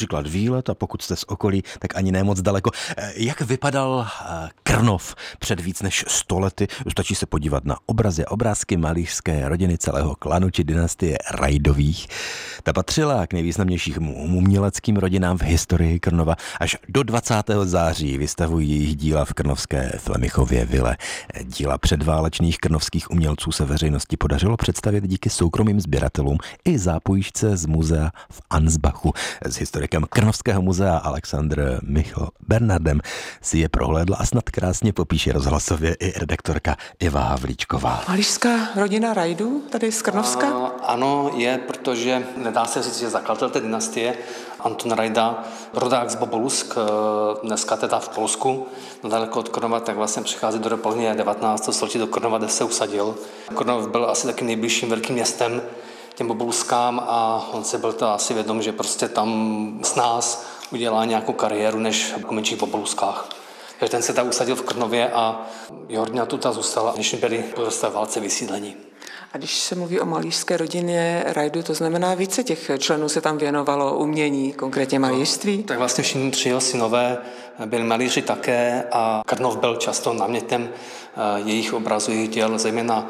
například výlet a pokud jste z okolí, tak ani ne moc daleko. Jak vypadal Krnov před víc než 100 lety? Stačí se podívat na obrazy a obrázky malířské rodiny celého klanu či dynastie Raidových. Ta patřila k nejvýznamnějším uměleckým rodinám v historii Krnova. Až do 20. září vystavují jejich díla v krnovské Flemichově vile. Díla předválečných krnovských umělců se veřejnosti podařilo představit díky soukromým sběratelům i zápůjčce z muzea v Ansbachu. S historikem Krnovského muzea Alexandr Michl Bernardem si je prohlédla a snad krásně popíše rozhlasově i redaktorka Eva Havlíčková. Malířská rodina Raidů tady z Krnovska? Ano, je, protože nedá se říct, že zakladatel té dynastie Anton Rajda, rodák z Bobolusk, dneska teda v Polsku, nedaleko od Krnova, tak vlastně přichází do dopoledne 19. století do Krnova, kde se usadil. Krnov byl asi takým nejbližším velkým městem těm Boboluskám a on se byl to asi vědom, že prostě tam s nás udělá nějakou kariéru než v menších Boboluskách. Takže ten se tam usadil v Krnově a jeho rodina tu zůstala a dnešní byli po válce vysídlení. A když se mluví o malířské rodině Rajdu, to znamená více těch členů se tam věnovalo umění, konkrétně malířství? Tak vlastně všichni 3 jeho synové byli malíři také a Krnov byl často námětem jejich obrazů, jejich děl, zejména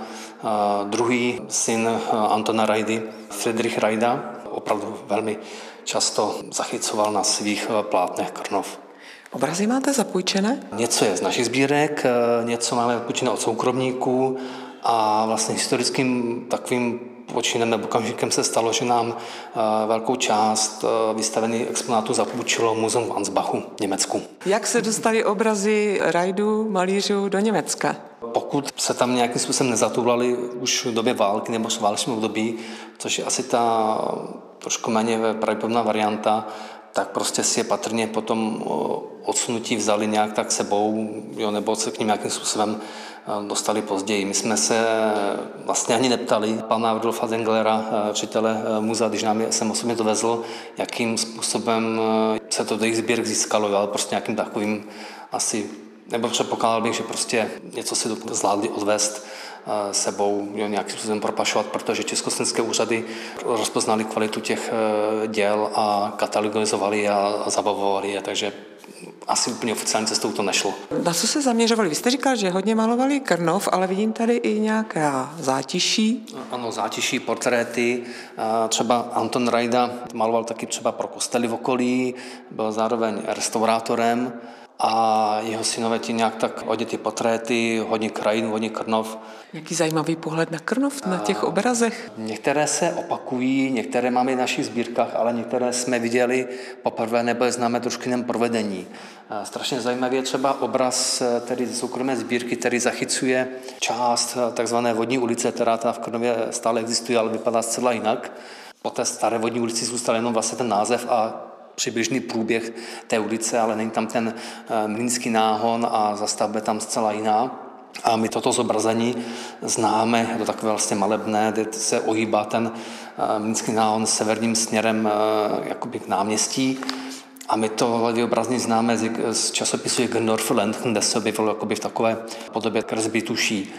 druhý syn Antona Rajdy, Friedrich Rajda, opravdu velmi často zachycoval na svých plátnech Krnov. Obrazy máte zapůjčené? Něco je z našich sbírek, něco máme zapůjčené od soukromníků a vlastně historickým takovým počinem nebo okamžikem se stalo, že nám velkou část vystavených exponátů zapůjčilo muzeum v Ansbachu v Německu. Jak se dostaly obrazy Raidů, malířů do Německa? Pokud se tam nějakým způsobem nezatoulali už v době války nebo v válečném období, což je asi ta trošku méně pravděpodobná varianta, tak prostě si je patrně potom odsunutí vzali nějak tak sebou, jo, nebo se k ním nějakým způsobem dostali později. My jsme se vlastně ani neptali pana Rudolfa Zenglera, ředitele muzea, když nám jsem osobně dovezl, jakým způsobem se to do jejich sbírek získalo, ale prostě nějakým takovým asi, nebo předpokládal bych, že prostě něco si zvládli odvést sebou, nějakým způsobem propašovat, protože československé úřady rozpoznali kvalitu těch děl a katalogizovali a zabavovali je, takže asi úplně oficiální cestou to nešlo. Na co se zaměřovali? Vy jste říkal, že hodně malovali Krnov, ale vidím tady i nějaká zátiší. Ano, zátiší, portréty. Třeba Anton Rajda maloval taky třeba pro kostely v okolí, byl zároveň restaurátorem a jeho synové ti nějak tak oděty portréty, hodně krajin, hodně Krnov. Jaký zajímavý pohled na Krnov na těch obrazech. Některé se opakují, některé máme v našich sbírkách, ale některé jsme viděli poprvé nebo je známe trošku jiném provedení. Strašně zajímavý je třeba obraz tedy ze soukromé sbírky, který zachycuje část takzvané vodní ulice, která v Krnově stále existuje, ale vypadá zcela jinak. Po té staré vodní ulici zůstal jenom vlastně ten název a přibližný průběh té ulice, ale není tam ten mlýnský náhon a zastavba je tam zcela jiná. A my toto zobrazení známe, je to takové vlastně malebné, kde se ohýbá ten mlýnský náhon severním směrem jakoby k náměstí. A my tohle obrazení známe z časopisu Gegendorfer Ländchen, kde se objevilo jakoby v takové podobě kresby tuší.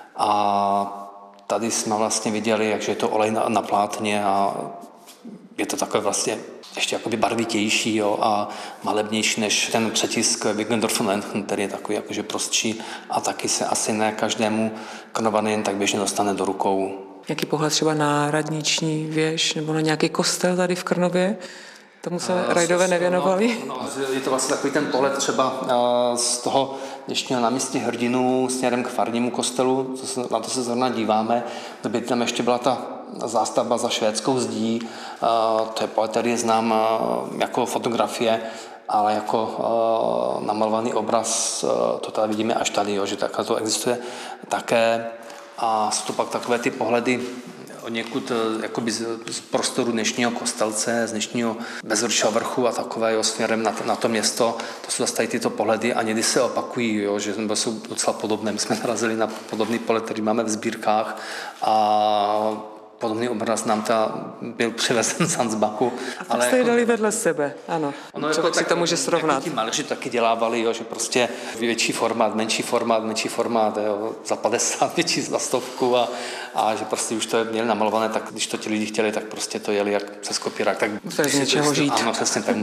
A tady jsme vlastně viděli, jakže je to olej na plátně a je to takové vlastně ještě jakoby barvitější, jo, a malebnější než ten přetisk Gegendorfer Ländchen, který je takový jakože prostší a taky se asi ne každému Krnovaný jen tak běžně dostane do rukou. Jaký pohled třeba na radniční věž nebo na nějaký kostel tady v Krnově? Tomu se Raidové nevěnovali? Je to vlastně takový ten pohled třeba z toho dnešního náměstí Hrdinů směrem k farnímu kostelu, na to se zrovna díváme, kdyby tam ještě byla ta zástavba za švédskou zdí, to je pohled, který je znám jako fotografie, ale jako namalovaný obraz, to tady vidíme až tady, jo, že takhle to existuje také a jsou to pak takové ty pohledy od někud jakoby z prostoru dnešního Kostelce, z dnešního Bezručova vrchu a takové směrem na to město. To jsou zase tady tyto pohledy a někdy se opakují, jo, že jsou docela podobné. My jsme narazili na podobný pohled, který máme v sbírkách a podobný obraz nám byl přivezen z Ansbachu. A tak jste je dali vedle sebe, ano. Člověk si to může srovnat. Ti malíři taky dělávali, jo, že prostě větší formát, menší formát, jo, za 50, větší za 100 a že prostě už to měli namalované, tak když to ti lidi chtěli, tak prostě to jeli jak přes kopírák. Tak museli z něčeho žít. Ano, přesně tak.